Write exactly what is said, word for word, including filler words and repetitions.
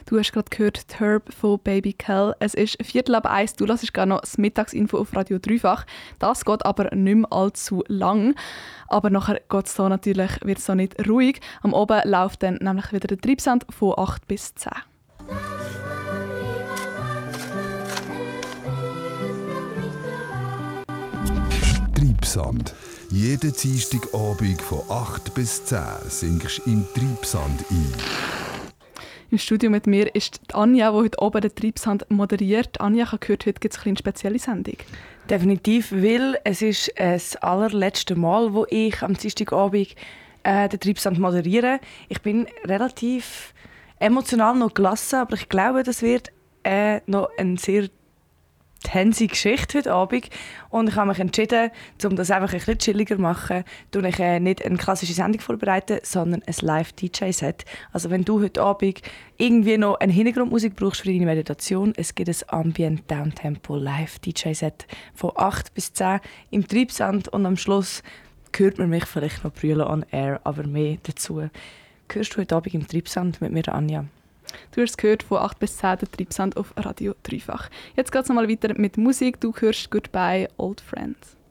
Du hast gerade gehört, Turb von Baby Kell. Es ist Viertel ab eins, du hörst gerade noch das Mittagsinfo auf Radio Dreifach. Das geht aber nicht mehr allzu lang. Aber nachher geht's da natürlich, wird es da nicht ruhig. Am Abend läuft dann nämlich wieder der Treibsand von acht bis zehn. Treibsand. Jeden Dienstagabend von acht bis zehn singst du im Treibsand ein. Im Studio mit mir ist Anja, die heute oben den Treibsand moderiert. Anja, ich habe gehört, heute gibt es eine spezielle Sendung. Definitiv, weil es ist das allerletzte Mal, wo ich am Dienstagabend äh, den Treibsand moderiere. Ich bin relativ emotional noch gelassen, aber ich glaube, das wird äh, noch ein sehr tense Geschichte heute Abend. Und ich habe mich entschieden, um das einfach ein bisschen chilliger zu machen, tue ich äh, nicht eine klassische Sendung vorbereiten, sondern ein Live-D J-Set. Also wenn du heute Abend irgendwie noch eine Hintergrundmusik brauchst für deine Meditation, es gibt ein Ambient Downtempo Live-D J-Set von acht bis zehn im Treibsand und am Schluss hört man mich vielleicht noch brüllen on air, aber mehr dazu hörst du heute Abend im Treibsand mit mir, Anja. Du hast gehört von acht bis zehn, der Treibsand auf Radio Dreifach. Jetzt geht es nochmal weiter mit Musik. Du hörst «Goodbye, Old Friends».